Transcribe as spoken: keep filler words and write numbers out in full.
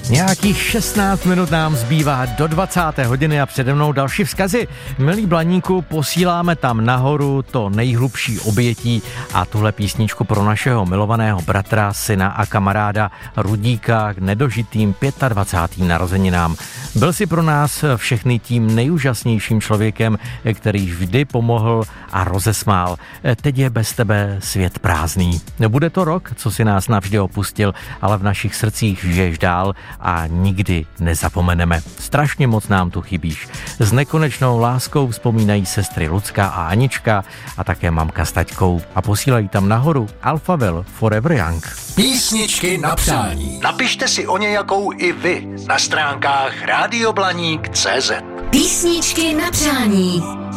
Nějakých šestnáct minut nám zbývá do dvacáté hodiny a přede mnou další vzkazy. Milí Blaníku, posíláme tam nahoru to nejhlubší obětí a tuhle písničku pro našeho milovaného bratra, syna a kamaráda Rudíka k nedožitým dvacátým pátým narozeninám. Byl si pro nás všechny tím nejúžasnějším člověkem, který vždy pomohl a rozesmál. Teď je bez tebe svět prázdný. Nebude to rok, co si nás navždy opustil, ale v našich srdcích žiješ dál a nikdy nezapomeneme. Strašně moc nám tu chybíš. S nekonečnou láskou vzpomínají sestry Lucka a Anička a také mamka s taťkou a posílají tam nahoru Alphaville Forever Young. Písničky na přání. Napište si o nějakou i vy na stránkách rádio blaník tečka cé zet. Písničky na přání.